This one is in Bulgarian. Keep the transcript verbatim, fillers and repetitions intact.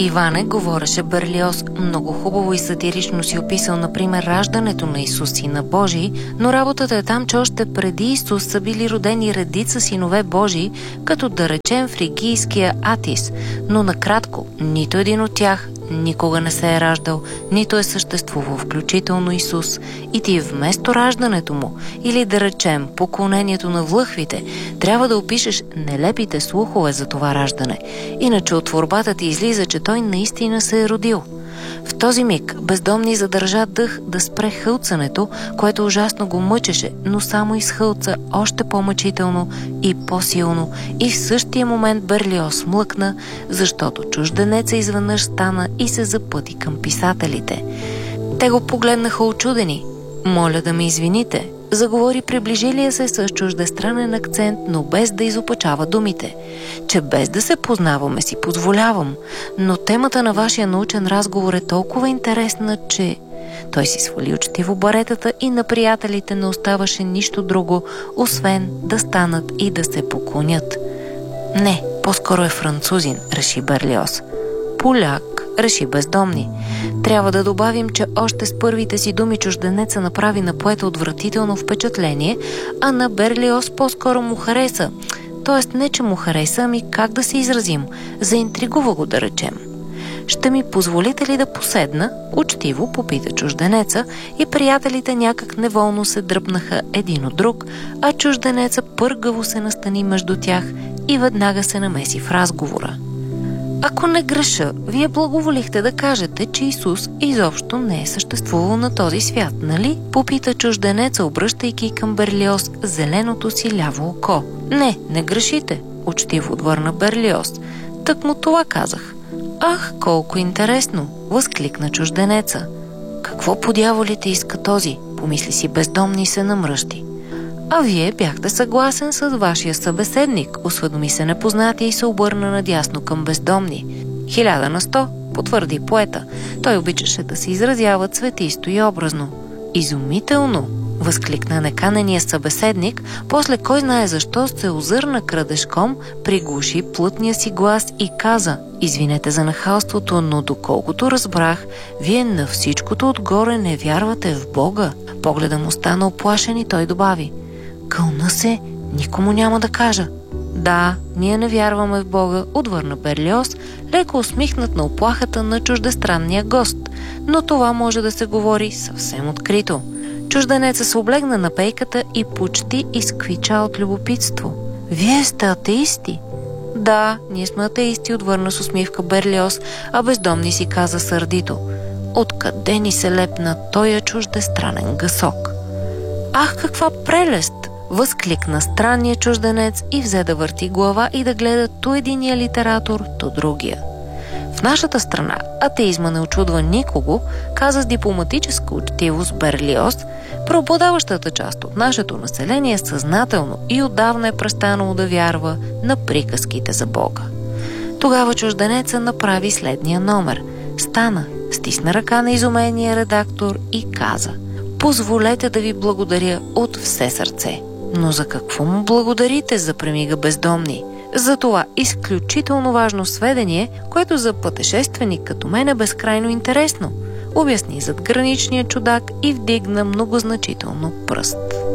Иване, говореше Берлиоз, много хубаво и сатирично си описал, например, раждането на Исус, Сина Божий, но работата е там, че още преди Исус са били родени редица синове Божии, като да речем фригийския Атис, но накратко, нито един от тях никога не се е раждал, нито е съществувал, включително Исус. И ти вместо раждането му, или да речем поклонението на влъхвите, трябва да опишеш нелепите слухове за това раждане. Иначе от творбата ти излиза, че той наистина се е родил. В този миг бездомни задържа дъх да спре хълцането, което ужасно го мъчеше, но само изхълца още по-мъчително и по-силно. И в същия момент Берлиоз млъкна, защото чужденеца изведнъж стана и се запъти към писателите. Те го погледнаха очудени. «Моля да ме извините», заговори приближилия се с чуждестранен акцент, но без да изопачава думите, че без да се познаваме си позволявам, но темата на вашия научен разговор е толкова интересна, че... Той си свали учтиво баретата и на приятелите не оставаше нищо друго, освен да станат и да се поклонят. Не, по-скоро е французин, реши Берлиоз. Поляк, реши бездомни. Трябва да добавим, че още с първите си думи чужденеца направи на поета отвратително впечатление, а на Берлиоз по-скоро му хареса. Тоест не, че му хареса, ами как да се изразим. Заинтригува го, да речем. «Ще ми позволите ли да поседна?» Учтиво попита чужденеца и приятелите някак неволно се дръпнаха един от друг, а чужденеца пъргаво се настани между тях и веднага се намеси в разговора. «Ако не греша, вие благоволихте да кажете, че Исус изобщо не е съществувал на този свят, нали?» Попита чужденеца, обръщайки към Берлиоз зеленото си ляво око. «Не, не грешите», учтиво отвърна Берлиоз. «Тъкмо това казах». «Ах, колко интересно!» възкликна чужденеца. «Какво по дяволите иска този?» помисли си бездомни и се намръщи. «А вие бяхте съгласен с вашия събеседник», осведоми се непознатия и се обърна надясно към бездомни. «Хиляда на сто», потвърди поета. Той обичаше да се изразява цветисто и образно. «Изумително!» възкликна неканения събеседник, после кой знае защо се озърна крадешком, приглуши плътния си глас и каза: «Извинете за нахалството, но доколкото разбрах, вие на всичкото отгоре не вярвате в Бога». Погледа му стана оплашен и той добави: «Кълна се, никому няма да кажа». «Да, ние не вярваме в Бога», отвърна Берлиоз, леко усмихнат на оплахата на чуждестранния гост, но това може да се говори съвсем открито. Чужденеца се облегна на пейката и почти изквича от любопитство. «Вие сте атеисти?» «Да, ние сме атеисти», отвърна с усмивка Берлиоз, а бездомни си каза сърдито: «Откъде ни се лепна тоя чуждестранен гъсок?» «Ах, каква прелест!» възкликна странния чужденец и взе да върти глава и да гледа то единия литератор, то другия. «В нашата страна атеизма не очудва никого», каза с дипломатическа учтивост Берлиоз. «Преобладаващата част от нашето население съзнателно и отдавна е престанало да вярва на приказките за Бога». Тогава чужденеца направи следния номер. Стана, стисна ръка на изумения редактор и каза: «Позволете да ви благодаря от все сърце». «Но за какво му благодарите?» запремига бездомни. «За това изключително важно сведение, което за пътешественик като мен е безкрайно интересно», обясни задграничният чудак и вдигна многозначително пръст.